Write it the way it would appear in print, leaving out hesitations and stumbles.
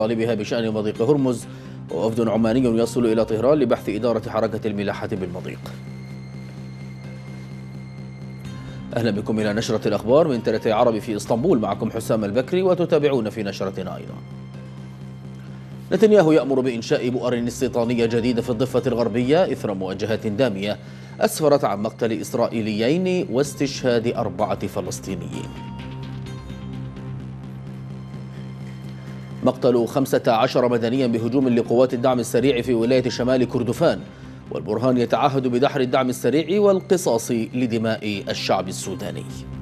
طالبها بشأن مضيق هرمز، ووفد عماني يصل إلى طهران لبحث إدارة حركة الملاحة بالمضيق. أهلا بكم إلى نشرة الأخبار من ترتي عربي في إسطنبول، معكم حسام البكري، وتتابعون في نشرتنا أيضا. نتنياهو يأمر بإنشاء بؤر استيطانية جديدة في الضفة الغربية إثر مواجهات دامية أسفرت عن مقتل إسرائيليين واستشهاد 4 فلسطينيين. مقتل 15 مدنيا بهجوم لقوات الدعم السريع في ولاية شمال كردفان، والبرهان يتعهد بدحر الدعم السريع والقصاص لدماء الشعب السوداني.